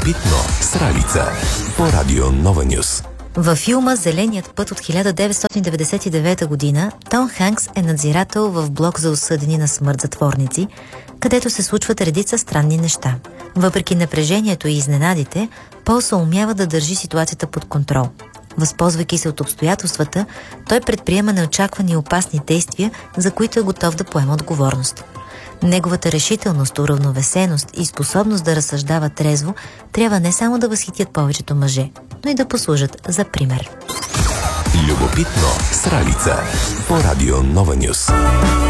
Любопитно с Ралица по Радио Нова Нюс. Във филма «Зеленият път» от 1999 година Том Ханкс е надзирател в блок за осъдени на смърт затворници, където се случват редица странни неща. Въпреки напрежението и изненадите, Пол се умява да държи ситуацията под контрол. Възползвайки се от обстоятелствата, той предприема неочаквани и опасни действия, за които е готов да поема отговорност. Неговата решителност, уравновесеност и способност да разсъждава трезво трябва не само да възхитят повечето мъже, но и да послужат за пример. Любопитно с Ралица по Радио Нова Нюс.